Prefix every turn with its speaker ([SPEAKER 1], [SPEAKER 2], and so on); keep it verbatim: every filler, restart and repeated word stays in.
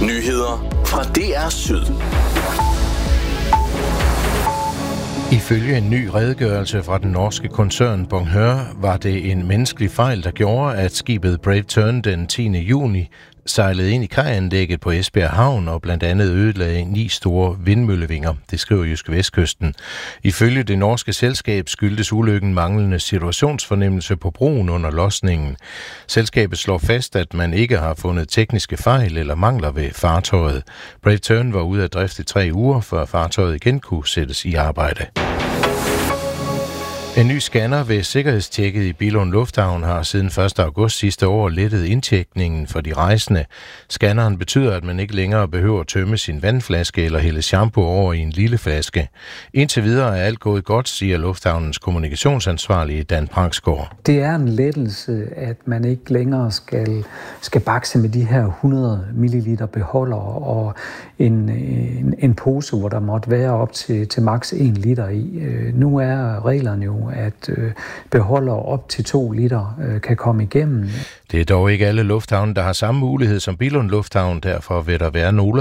[SPEAKER 1] Nyheder fra D R Syd.
[SPEAKER 2] Ifølge en ny redegørelse fra den norske koncern Bonheur var det en menneskelig fejl, der gjorde, at skibet Brave Tern den tiende juni sejlede ind i kajanlægget på Esbjerg Havn og blandt andet ødelagde ni store vindmøllevinger, det skriver Jyske Vestkysten. Ifølge det norske selskab skyldtes ulykken manglende situationsfornemmelse på broen under losningen. Selskabet slår fast, at man ikke har fundet tekniske fejl eller mangler ved fartøjet. Brave Tern var ude af drift i tre uger, før fartøjet igen kunne sættes i arbejde. En ny scanner ved sikkerhedstjekket i Billund Lufthavn har siden første august sidste år lettet indtjekningen for de rejsende. Scanneren betyder, at man ikke længere behøver at tømme sin vandflaske eller hælde shampoo over i en lille flaske. Indtil videre er alt gået godt, siger Lufthavnens kommunikationsansvarlige Dan Prangsgaard.
[SPEAKER 3] Det er en lettelse, at man ikke længere skal, skal bakse med de her hundrede milliliter beholder og en, en, en pose, hvor der måtte være op til, til maks en liter i. Nu er reglerne jo, at øh, beholder op til to liter øh, kan komme igennem.
[SPEAKER 2] Det er dog ikke alle lufthavne, der har samme mulighed som Billund Lufthavn, derfor vil der være nogle